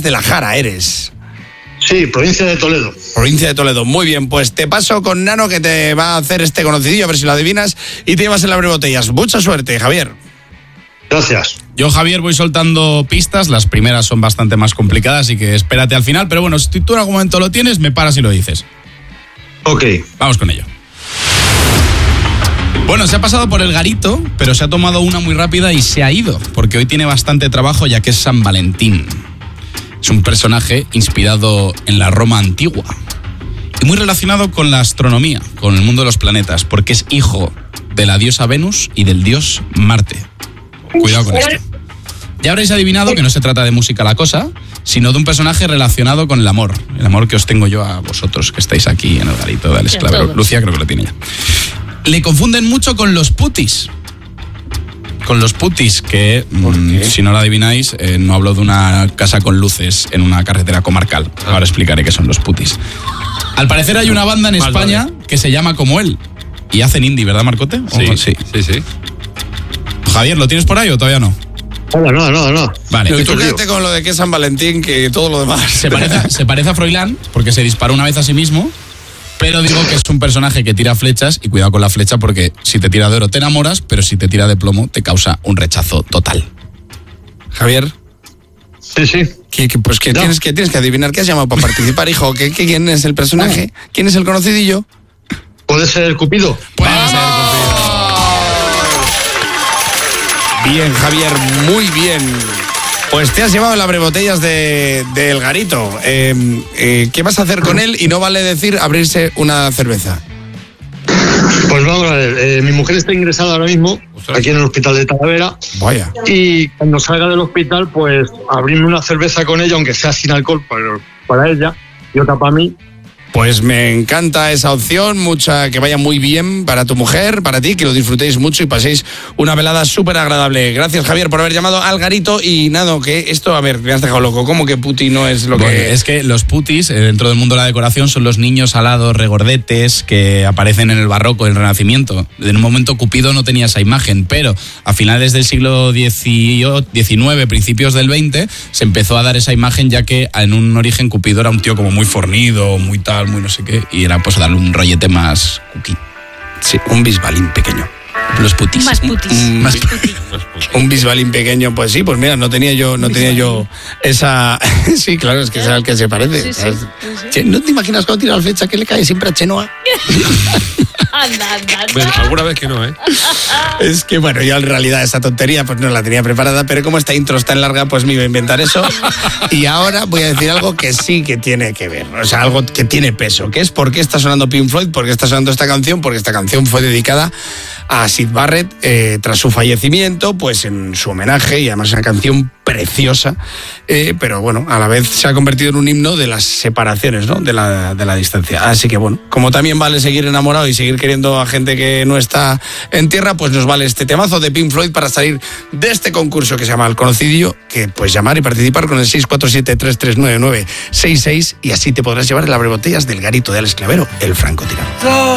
de La Jara, eres. Sí, provincia de Toledo. Provincia de Toledo, muy bien. Pues te paso con Nano, que te va a hacer este conocidillo, a ver si lo adivinas, y te llevas el abrebotellas. Mucha suerte, Javier. Gracias. Yo, Javier, voy soltando pistas. Las primeras son bastante más complicadas, así que espérate al final. Pero bueno, si tú en algún momento lo tienes, me paras y lo dices. Ok. Vamos con ello. Bueno, se ha pasado por el garito, pero se ha tomado una muy rápida y se ha ido, porque hoy tiene bastante trabajo, ya que es San Valentín. Es un personaje inspirado en la Roma antigua y muy relacionado con la astronomía, con el mundo de los planetas, porque es hijo de la diosa Venus y del dios Marte. Cuidado con esto. Ya habréis adivinado que no se trata de música la cosa, sino de un personaje relacionado con el amor que os tengo yo a vosotros, que estáis aquí en el garito de Alex Clavero. Lucía creo que lo tiene ya. Le confunden mucho con los putis. Con los putis, que si no lo adivináis, no hablo de una casa con luces en una carretera comarcal. Ahora explicaré qué son los putis. Al parecer hay una banda en España que se llama como él. Y hacen indie, ¿verdad, Marcote? Sí. Javier, ¿lo tienes por ahí o todavía no? No. Vale. Tú quédate con lo de que es San Valentín, que todo lo demás. Se parece a Froilán, porque se disparó una vez a sí mismo. Pero digo que es un personaje que tira flechas, y cuidado con la flecha, porque si te tira de oro te enamoras, pero si te tira de plomo te causa un rechazo total. Javier. Sí. Tienes que adivinar qué has llamado para participar, hijo. ¿Quién es el personaje? ¿Quién es el conocidillo? ¿Puede ser Cupido? Puede ser Cupido. Bien, Javier, muy bien. Pues te has llevado el abrebotellas del garito. ¿Qué vas a hacer con él? Y no vale decir abrirse una cerveza. Pues vamos a ver, mi mujer está ingresada ahora mismo, aquí en el hospital de Talavera. Vaya. Y cuando salga del hospital, pues abrirme una cerveza con ella, aunque sea sin alcohol para ella y otra para mí. Pues me encanta esa opción, que vaya muy bien para tu mujer, para ti, que lo disfrutéis mucho y paséis una velada súper agradable. Gracias, Javier, por haber llamado al garito. Y nada, que esto, a ver, me has dejado loco. ¿Cómo que puti no es lo que...? Es que los putis, dentro del mundo de la decoración, son los niños alados, regordetes, que aparecen en el barroco, en el Renacimiento. En un momento Cupido no tenía esa imagen, pero a finales del siglo XIX, principios del XX, se empezó a dar esa imagen, ya que en un origen Cupido era un tío como muy fornido, muy tal, muy no sé qué, y era pues darle un rollete más cookie. Sí, un bisbalín pequeño. Los putis. Más putis. Un bisbalín pequeño, pues sí, pues mira, no tenía yo esa... Sí, claro, es que es al que se parece. Sí. ¿No te imaginas cuando tira la flecha que le cae siempre a Chenoa? Anda. Bueno, alguna vez que no, ¿eh? Es que bueno, yo en realidad esa tontería pues no la tenía preparada, pero como esta intro es tan larga, pues me iba a inventar eso. Y ahora voy a decir algo que sí que tiene que ver, o sea, algo que tiene peso, que es por qué está sonando Pink Floyd, por qué está sonando esta canción, porque esta canción fue dedicada a Syd Barrett tras su fallecimiento, pues en su homenaje, y además es una canción preciosa, pero bueno, a la vez se ha convertido en un himno de las separaciones, ¿no? De la distancia. Así que bueno, como también vale seguir enamorado y seguir queriendo a gente que no está en tierra, pues nos vale este temazo de Pink Floyd para salir de este concurso que se llama El Conocidillo, que puedes llamar y participar con el 647-339966 y así te podrás llevar el abrebotellas del garito de Alex Clavero, el francotirador.